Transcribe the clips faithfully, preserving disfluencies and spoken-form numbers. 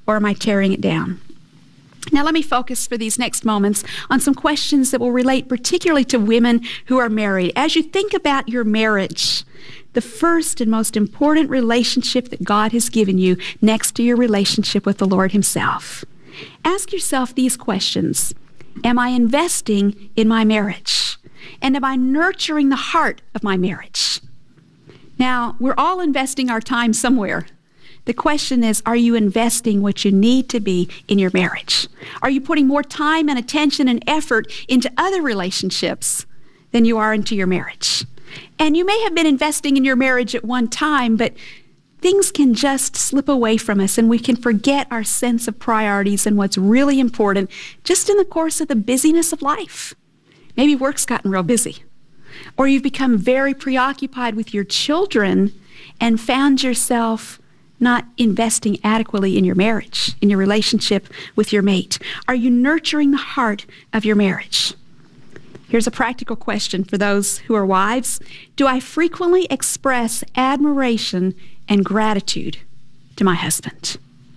or am I tearing it down? Now let me focus for these next moments on some questions that will relate particularly to women who are married. As you think about your marriage, the first and most important relationship that God has given you next to your relationship with the Lord Himself, ask yourself these questions. Am I investing in my marriage? And am I nurturing the heart of my marriage? Now, we're all investing our time somewhere. The question is, are you investing what you need to be in your marriage? Are you putting more time and attention and effort into other relationships than you are into your marriage? And you may have been investing in your marriage at one time, but things can just slip away from us and we can forget our sense of priorities and what's really important just in the course of the busyness of life. Maybe work's gotten real busy, or you've become very preoccupied with your children and found yourself not investing adequately in your marriage, in your relationship with your mate. Are you nurturing the heart of your marriage? Here's a practical question for those who are wives. Do I frequently express admiration and gratitude to my husband?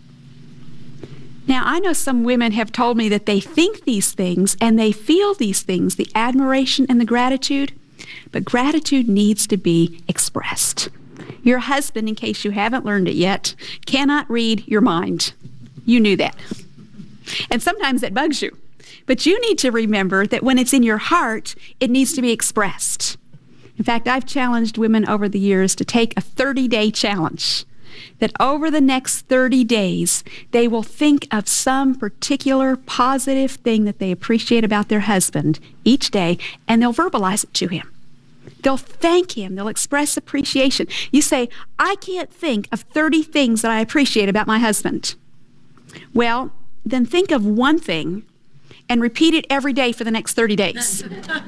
Now, I know some women have told me that they think these things and they feel these things, the admiration and the gratitude, but gratitude needs to be expressed. Your husband, in case you haven't learned it yet, cannot read your mind. You knew that. And sometimes that bugs you. But you need to remember that when it's in your heart, it needs to be expressed. In fact, I've challenged women over the years to take a thirty-day challenge, that over the next thirty days, they will think of some particular positive thing that they appreciate about their husband each day, and they'll verbalize it to him. They'll thank him. They'll express appreciation. You say, I can't think of thirty things that I appreciate about my husband. Well, then think of one thing and repeat it every day for the next thirty days.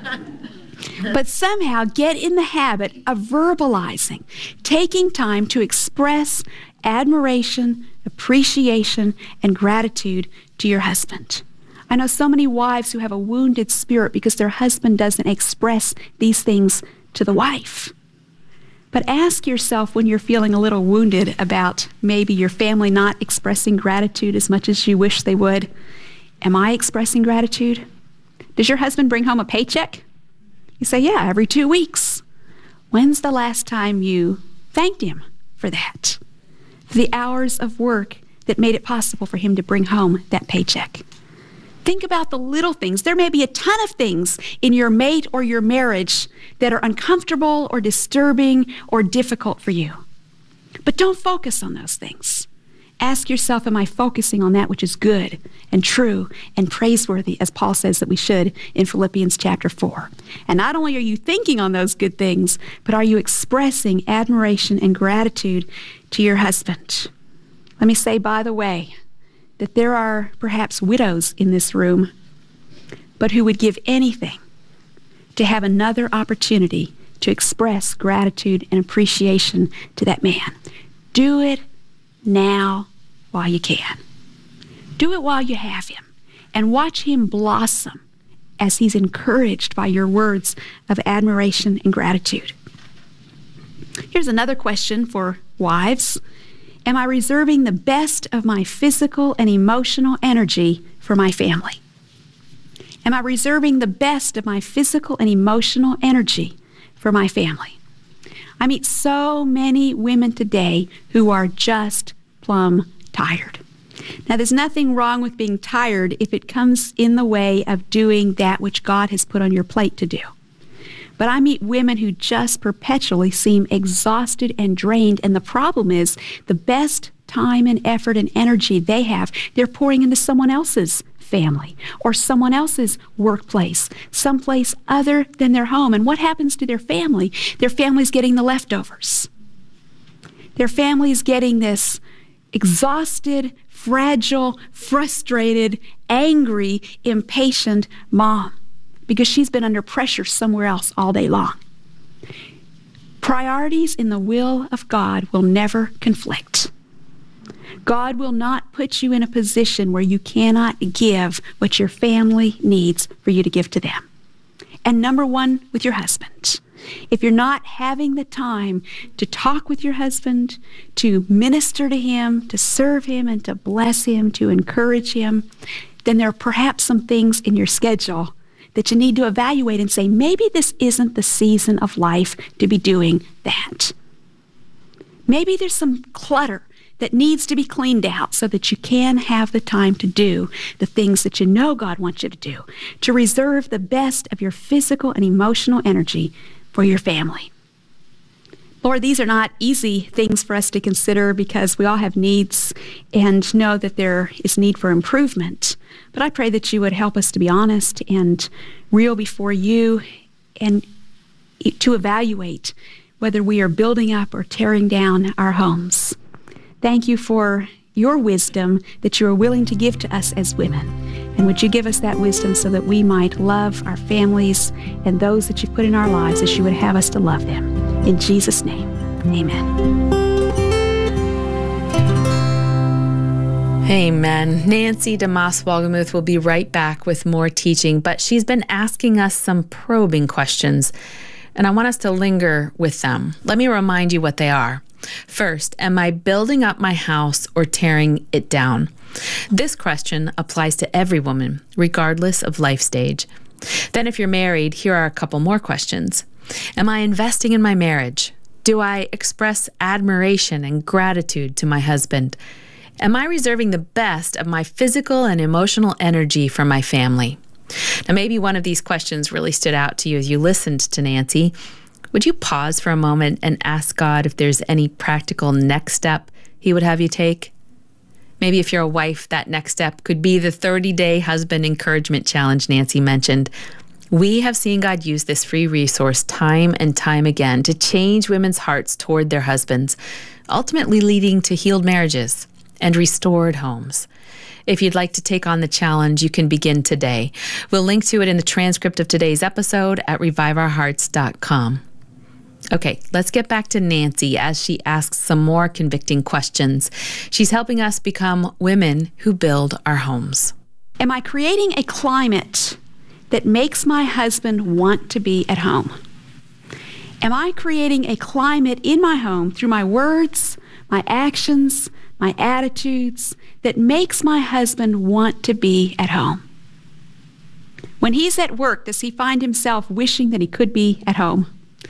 But somehow get in the habit of verbalizing, taking time to express admiration, appreciation, and gratitude to your husband. I know so many wives who have a wounded spirit because their husband doesn't express these things to the wife. But ask yourself when you're feeling a little wounded about maybe your family not expressing gratitude as much as you wish they would, am I expressing gratitude? Does your husband bring home a paycheck? You say, yeah, every two weeks. When's the last time you thanked him for that? For the hours of work that made it possible for him to bring home that paycheck. Think about the little things. There may be a ton of things in your mate or your marriage that are uncomfortable or disturbing or difficult for you. But don't focus on those things. Ask yourself, am I focusing on that which is good and true and praiseworthy, as Paul says that we should in Philippians chapter four. And not only are you thinking on those good things, but are you expressing admiration and gratitude to your husband? Let me say, by the way, that there are perhaps widows in this room, but who would give anything to have another opportunity to express gratitude and appreciation to that man. Do it now while you can. Do it while you have him, and watch him blossom as he's encouraged by your words of admiration and gratitude. Here's another question for wives. Am I reserving the best of my physical and emotional energy for my family? Am I reserving the best of my physical and emotional energy for my family? I meet so many women today who are just plumb tired. Now, there's nothing wrong with being tired if it comes in the way of doing that which God has put on your plate to do. But I meet women who just perpetually seem exhausted and drained, and the problem is the best time and effort and energy they have, they're pouring into someone else's family or someone else's workplace, someplace other than their home. And what happens to their family? Their family's getting the leftovers. Their family's getting this exhausted, fragile, frustrated, angry, impatient mom, because she's been under pressure somewhere else all day long. Priorities in the will of God will never conflict. God will not put you in a position where you cannot give what your family needs for you to give to them. And number one, with your husband. If you're not having the time to talk with your husband, to minister to him, to serve him, and to bless him, to encourage him, then there are perhaps some things in your schedule that you need to evaluate and say, maybe this isn't the season of life to be doing that. Maybe there's some clutter that needs to be cleaned out so that you can have the time to do the things that you know God wants you to do, to reserve the best of your physical and emotional energy for your family. Lord, these are not easy things for us to consider because we all have needs and know that there is need for improvement. But I pray that you would help us to be honest and real before you and to evaluate whether we are building up or tearing down our homes. Thank you for your wisdom that you are willing to give to us as women. And would you give us that wisdom so that we might love our families and those that you've put in our lives as you would have us to love them. In Jesus' name, amen. Amen. Nancy DeMoss Wolgemuth will be right back with more teaching, but she's been asking us some probing questions, and I want us to linger with them. Let me remind you what they are. First, am I building up my house or tearing it down? This question applies to every woman, regardless of life stage. Then if you're married, here are a couple more questions. Am I investing in my marriage? Do I express admiration and gratitude to my husband? Am I reserving the best of my physical and emotional energy for my family? Now, maybe one of these questions really stood out to you as you listened to Nancy. Would you pause for a moment and ask God if there's any practical next step he would have you take? Maybe if you're a wife, that next step could be the thirty-day husband encouragement challenge Nancy mentioned. We have seen God use this free resource time and time again to change women's hearts toward their husbands, ultimately leading to healed marriages and restored homes. If you'd like to take on the challenge, you can begin today. We'll link to it in the transcript of today's episode at revive our hearts dot com. Okay, let's get back to Nancy as she asks some more convicting questions. She's helping us become women who build our homes. Am I creating a climate that makes my husband want to be at home? Am I creating a climate in my home through my words, my actions, my attitudes that makes my husband want to be at home? When he's at work, does he find himself wishing that he could be at home?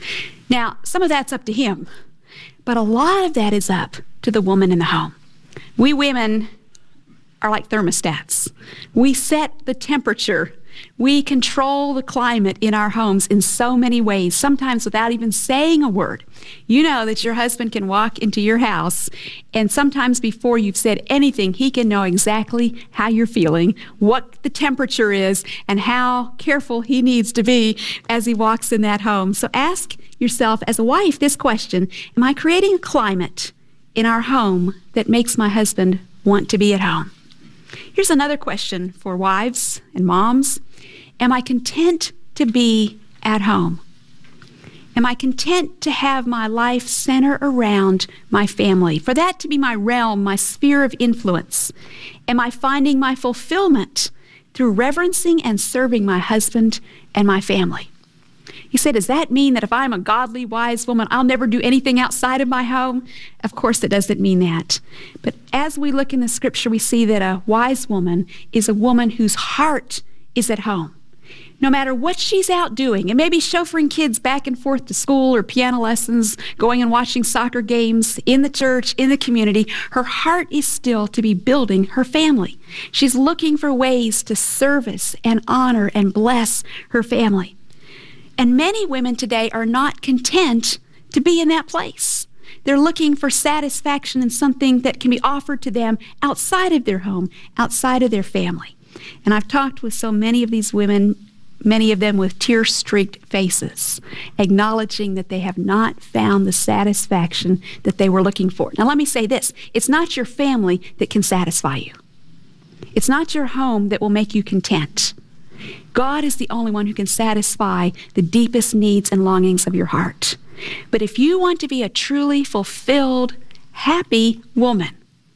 Now, some of that's up to him, but a lot of that is up to the woman in the home. We women are like thermostats. We set the temperature. We control the climate in our homes in so many ways, sometimes without even saying a word. You know that your husband can walk into your house, and sometimes before you've said anything, he can know exactly how you're feeling, what the temperature is, and how careful he needs to be as he walks in that home. So ask yourself as a wife this question: am I creating a climate in our home that makes my husband want to be at home? Here's another question for wives and moms. Am I content to be at home? Am I content to have my life center around my family, for that to be my realm, my sphere of influence? Am I finding my fulfillment through reverencing and serving my husband and my family? You say, does that mean that if I'm a godly, wise woman, I'll never do anything outside of my home? Of course it doesn't mean that. But as we look in the scripture, we see that a wise woman is a woman whose heart is at home. No matter what she's out doing, and maybe chauffeuring kids back and forth to school or piano lessons, going and watching soccer games in the church, in the community, her heart is still to be building her family. She's looking for ways to service and honor and bless her family. And many women today are not content to be in that place. They're looking for satisfaction in something that can be offered to them outside of their home, outside of their family. And I've talked with so many of these women, many of them with tear-streaked faces, acknowledging that they have not found the satisfaction that they were looking for. Now let me say this, it's not your family that can satisfy you. It's not your home that will make you content. God is the only one who can satisfy the deepest needs and longings of your heart. But if you want to be a truly fulfilled, happy woman,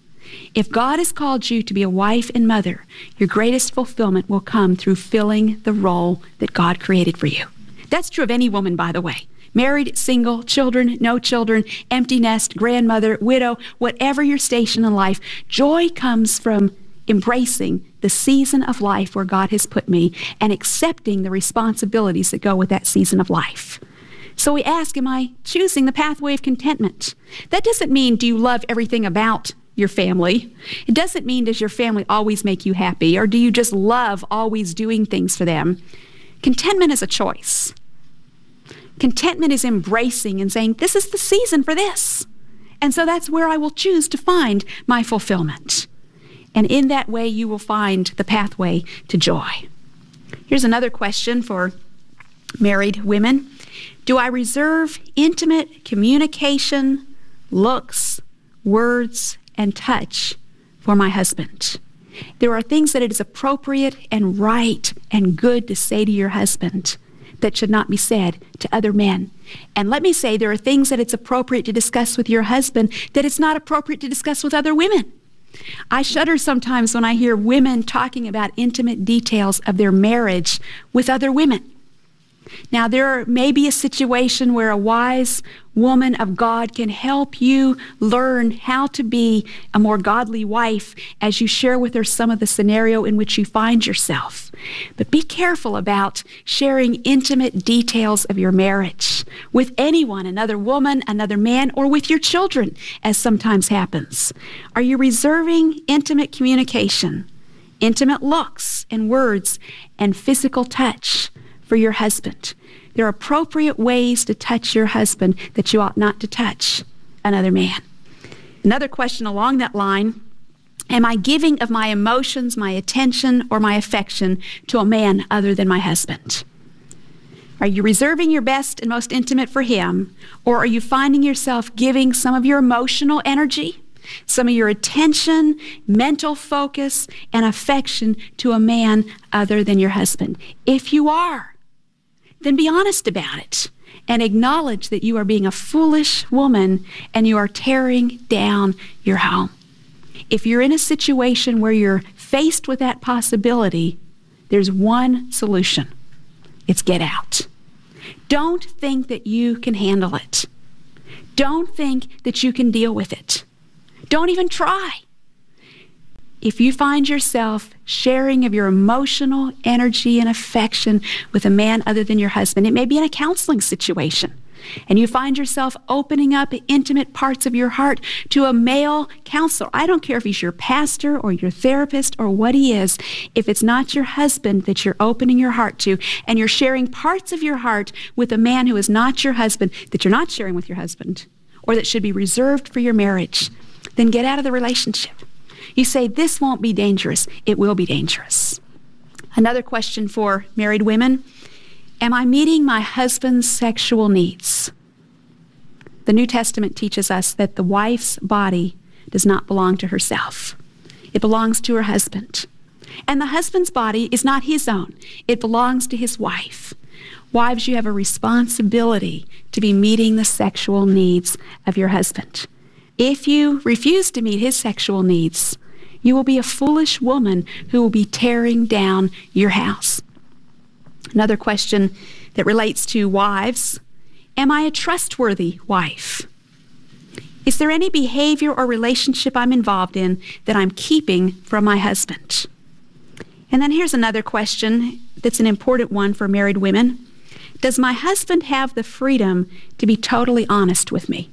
if God has called you to be a wife and mother, your greatest fulfillment will come through filling the role that God created for you. That's true of any woman, by the way. Married, single, children, no children, empty nest, grandmother, widow, whatever your station in life, joy comes from embracing the season of life where God has put me and accepting the responsibilities that go with that season of life. So we ask, am I choosing the pathway of contentment? That doesn't mean, do you love everything about your family? It doesn't mean, does your family always make you happy? Or do you just love always doing things for them? Contentment is a choice. Contentment is embracing and saying, this is the season for this. And so that's where I will choose to find my fulfillment. And in that way, you will find the pathway to joy. Here's another question for married women. Do I reserve intimate communication, looks, words, and touch for my husband? There are things that it is appropriate and right and good to say to your husband that should not be said to other men. And let me say, there are things that it's appropriate to discuss with your husband that it's not appropriate to discuss with other women. I shudder sometimes when I hear women talking about intimate details of their marriage with other women. Now, there may be a situation where a wise woman of God can help you learn how to be a more godly wife as you share with her some of the scenario in which you find yourself. But be careful about sharing intimate details of your marriage with anyone, another woman, another man, or with your children, as sometimes happens. Are you reserving intimate communication, intimate looks and words, and physical touch for your husband? There are appropriate ways to touch your husband that you ought not to touch another man. Another question along that line, am I giving of my emotions, my attention, or my affection to a man other than my husband? Are you reserving your best and most intimate for him, or are you finding yourself giving some of your emotional energy, some of your attention, mental focus, and affection to a man other than your husband? If you are, then be honest about it and acknowledge that you are being a foolish woman and you are tearing down your home. If you're in a situation where you're faced with that possibility, there's one solution. It's get out. Don't think that you can handle it. Don't think that you can deal with it. Don't even try. If you find yourself sharing of your emotional energy and affection with a man other than your husband, it may be in a counseling situation, and you find yourself opening up intimate parts of your heart to a male counselor. I don't care if he's your pastor or your therapist or what he is. If it's not your husband that you're opening your heart to, and you're sharing parts of your heart with a man who is not your husband, that you're not sharing with your husband, or that should be reserved for your marriage, then get out of the relationship. You say, this won't be dangerous. It will be dangerous. Another question for married women. Am I meeting my husband's sexual needs? The New Testament teaches us that the wife's body does not belong to herself. It belongs to her husband. And the husband's body is not his own. It belongs to his wife. Wives, you have a responsibility to be meeting the sexual needs of your husband. If you refuse to meet his sexual needs, you will be a foolish woman who will be tearing down your house. Another question that relates to wives, am I a trustworthy wife? Is there any behavior or relationship I'm involved in that I'm keeping from my husband? And then here's another question that's an important one for married women. Does my husband have the freedom to be totally honest with me?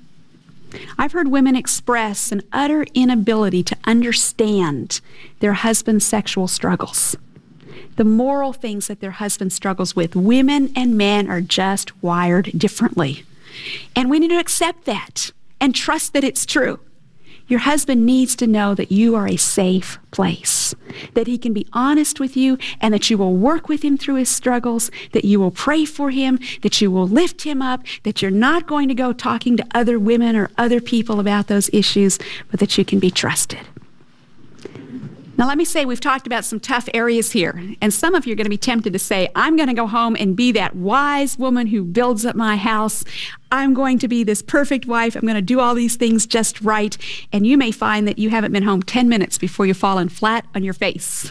I've heard women express an utter inability to understand their husband's sexual struggles, the moral things that their husband struggles with. Women and men are just wired differently. And we need to accept that and trust that it's true. Your husband needs to know that you are a safe place, that he can be honest with you, and that you will work with him through his struggles, that you will pray for him, that you will lift him up, that you're not going to go talking to other women or other people about those issues, but that you can be trusted. Now, let me say, we've talked about some tough areas here, and some of you are going to be tempted to say, I'm going to go home and be that wise woman who builds up my house. I'm going to be this perfect wife. I'm going to do all these things just right. And you may find that you haven't been home ten minutes before you've fallen flat on your face.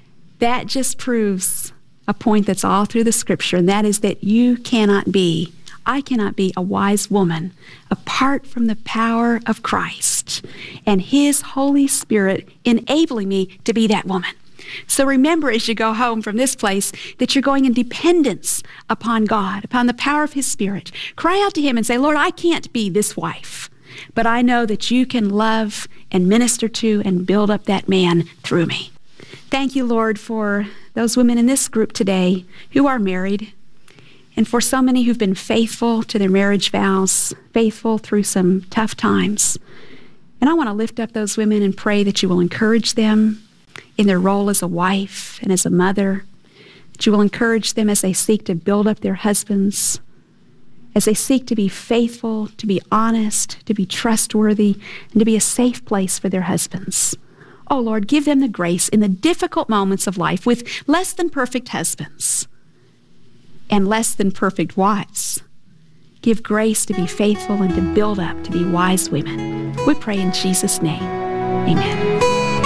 That just proves a point that's all through the Scripture, and that is that you cannot be I cannot be a wise woman apart from the power of Christ and His Holy Spirit enabling me to be that woman. So remember as you go home from this place that you're going in dependence upon God, upon the power of His Spirit. Cry out to Him and say, Lord, I can't be this wife, but I know that you can love and minister to and build up that man through me. Thank you, Lord, for those women in this group today who are married, and for so many who've been faithful to their marriage vows, faithful through some tough times. And I want to lift up those women and pray that you will encourage them in their role as a wife and as a mother, that you will encourage them as they seek to build up their husbands, as they seek to be faithful, to be honest, to be trustworthy, and to be a safe place for their husbands. Oh, Lord, give them the grace in the difficult moments of life with less than perfect husbands and less than perfect wives. Give grace to be faithful and to build up, to be wise women. We pray in Jesus' name. Amen.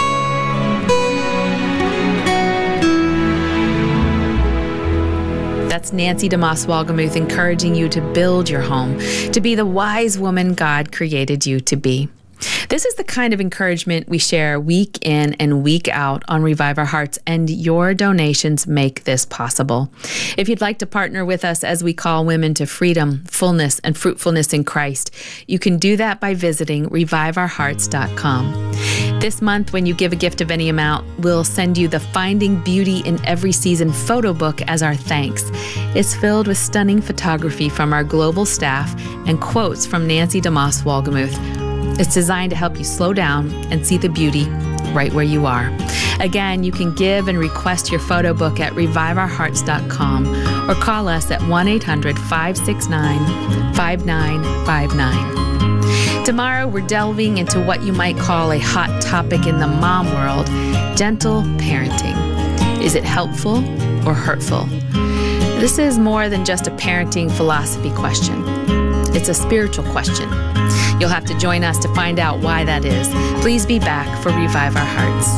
That's Nancy DeMoss Wolgemuth encouraging you to build your home, to be the wise woman God created you to be. This is the kind of encouragement we share week in and week out on Revive Our Hearts, and your donations make this possible. If you'd like to partner with us as we call women to freedom, fullness, and fruitfulness in Christ, you can do that by visiting revive our hearts dot com. This month, when you give a gift of any amount, we'll send you the Finding Beauty in Every Season photo book as our thanks. It's filled with stunning photography from our global staff and quotes from Nancy DeMoss Wolgemuth. It's designed to help you slow down and see the beauty right where you are. Again, you can give and request your photo book at revive our hearts dot com or call us at one eight hundred, five six nine, five nine five nine. Tomorrow, we're delving into what you might call a hot topic in the mom world, gentle parenting. Is it helpful or hurtful? This is more than just a parenting philosophy question. It's a spiritual question. You'll have to join us to find out why that is. Please be back for Revive Our Hearts.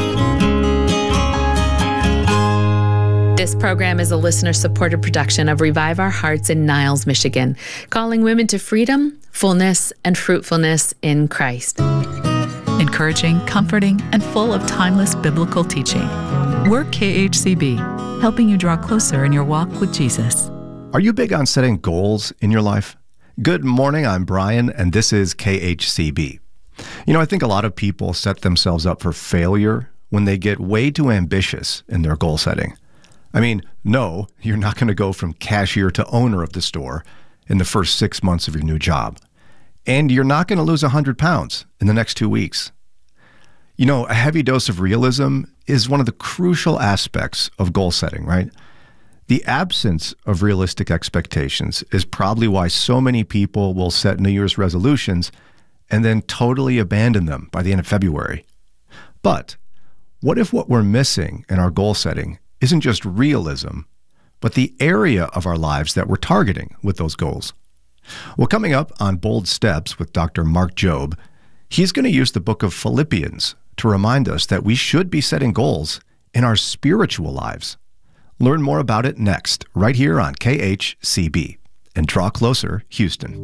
This program is a listener-supported production of Revive Our Hearts in Niles, Michigan, calling women to freedom, fullness, and fruitfulness in Christ. Encouraging, comforting, and full of timeless biblical teaching. We're K H C B, helping you draw closer in your walk with Jesus. Are you big on setting goals in your life? Good morning, I'm Brian, and this is K H C B. You know, I think a lot of people set themselves up for failure when they get way too ambitious in their goal setting. I mean, no, you're not going to go from cashier to owner of the store in the first six months of your new job. And you're not going to lose one hundred pounds in the next two weeks. You know, a heavy dose of realism is one of the crucial aspects of goal setting, right? The absence of realistic expectations is probably why so many people will set New Year's resolutions and then totally abandon them by the end of February. But what if what we're missing in our goal setting isn't just realism, but the area of our lives that we're targeting with those goals? Well, coming up on Bold Steps with Doctor Mark Jobe, he's going to use the book of Philippians to remind us that we should be setting goals in our spiritual lives. Learn more about it next, right here on K H C B. And Draw Closer, Houston.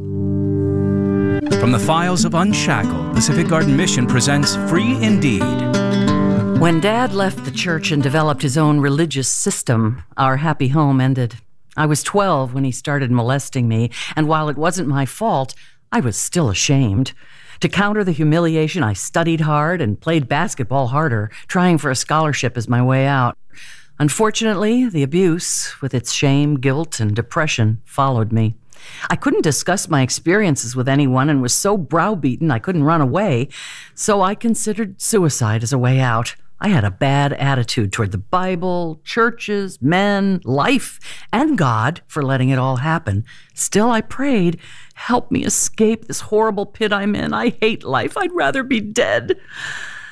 From the files of Unshackled, Pacific Garden Mission presents Free Indeed. When Dad left the church and developed his own religious system, our happy home ended. I was twelve when he started molesting me, and while it wasn't my fault, I was still ashamed. To counter the humiliation, I studied hard and played basketball harder, trying for a scholarship as my way out. Unfortunately, the abuse, with its shame, guilt, and depression, followed me. I couldn't discuss my experiences with anyone and was so browbeaten I couldn't run away, so I considered suicide as a way out. I had a bad attitude toward the Bible, churches, men, life, and God for letting it all happen. Still, I prayed, help me escape this horrible pit I'm in. I hate life. I'd rather be dead.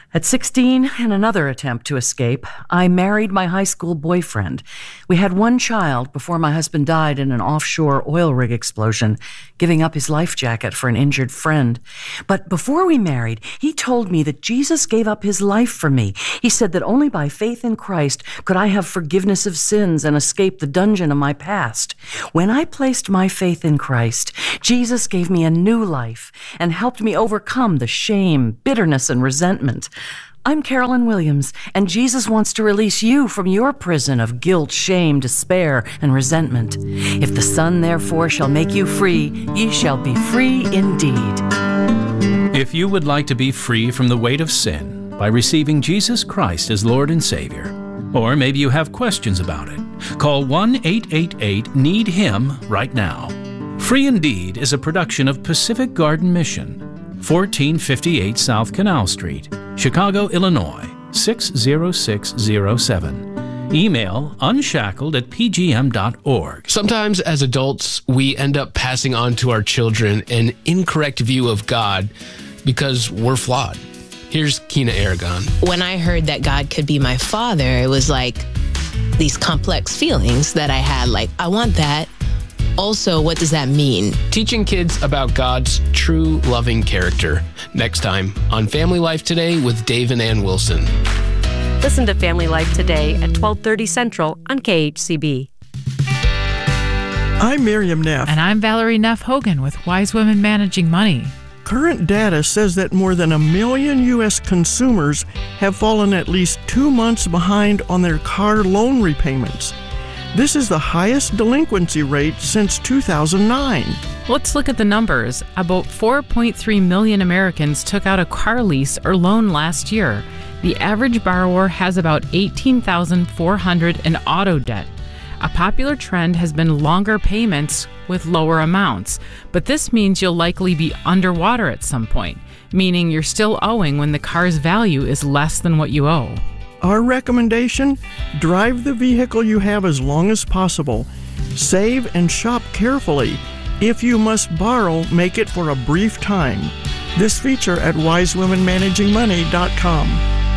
At sixteen, in another attempt to escape, I married my high school boyfriend. We had one child before my husband died in an offshore oil rig explosion, giving up his life jacket for an injured friend. But before we married, he told me that Jesus gave up his life for me. He said that only by faith in Christ could I have forgiveness of sins and escape the dungeon of my past. When I placed my faith in Christ, Jesus gave me a new life and helped me overcome the shame, bitterness, and resentment. I'm Carolyn Williams, and Jesus wants to release you from your prison of guilt, shame, despair, and resentment. If the Son therefore shall make you free, ye shall be free indeed. If you would like to be free from the weight of sin by receiving Jesus Christ as Lord and Savior, or maybe you have questions about it, call one eight eight eight need him right now. Free Indeed is a production of Pacific Garden Mission, fourteen fifty-eight South Canal Street, Chicago, Illinois, six zero six zero seven. Email unshackled at p g m dot org. Sometimes as adults, we end up passing on to our children an incorrect view of God because we're flawed. Here's Kina Aragon. When I heard that God could be my father, it was like these complex feelings that I had, like, I want that. Also, what does that mean? Teaching kids about God's true loving character. Next time on Family Life Today with Dave and Ann Wilson. Listen to Family Life Today at twelve thirty Central on K H C B. I'm Miriam Neff. And I'm Valerie Neff Hogan with Wise Women Managing Money. Current data says that more than a million U S consumers have fallen at least two months behind on their car loan repayments. This is the highest delinquency rate since two thousand nine. Let's look at the numbers. About four point three million Americans took out a car lease or loan last year. The average borrower has about eighteen thousand four hundred in auto debt. A popular trend has been longer payments with lower amounts, but this means you'll likely be underwater at some point, meaning you're still owing when the car's value is less than what you owe. Our recommendation: drive the vehicle you have as long as possible. Save and shop carefully. If you must borrow, make it for a brief time. This feature at wise women managing money dot com.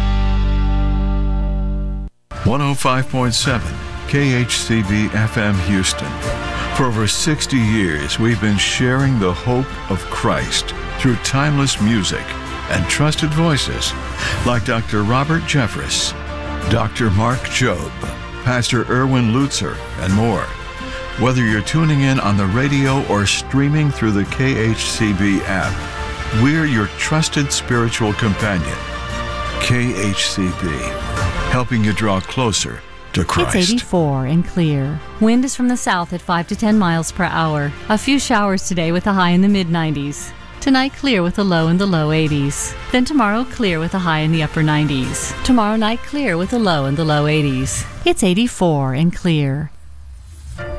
one oh five point seven K H C B F M Houston. For over sixty years, we've been sharing the hope of Christ through timeless music and trusted voices like Doctor Robert Jeffress, Doctor Mark Jobe, Pastor Erwin Lutzer, and more. Whether you're tuning in on the radio or streaming through the K H C B app, we're your trusted spiritual companion. K H C B, helping you draw closer to Christ. It's eighty-four and clear. Wind is from the south at five to ten miles per hour. A few showers today with a high in the mid nineties. Tonight, clear with a low in the low eighties. Then tomorrow, clear with a high in the upper nineties. Tomorrow night, clear with a low in the low eighties. It's eighty-four and clear.